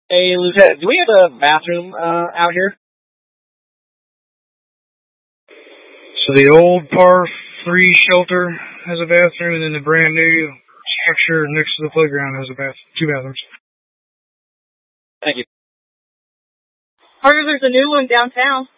Hey, Lieutenant, do we have a bathroom out here? So the old Par 3 shelter has a bathroom, and then the brand new structure next to the playground has two bathrooms. Thank you. Carter, there's a new one downtown.